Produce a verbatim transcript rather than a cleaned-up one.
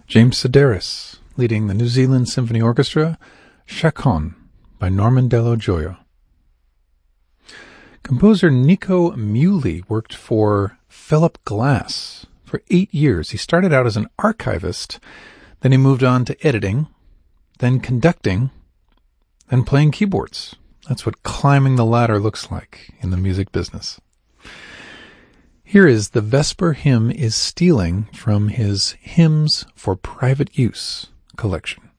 James Sedaris, leading the New Zealand Symphony Orchestra, Chaconne by Norman Dello Joio. Composer Nico Muhly worked for Philip Glass for eight years. He started out as an archivist, then he moved on to editing, then conducting, then playing keyboards. That's what climbing the ladder looks like in the music business. Here is The Vesper Hymn is Stealing from his Hymns for Private Use collection.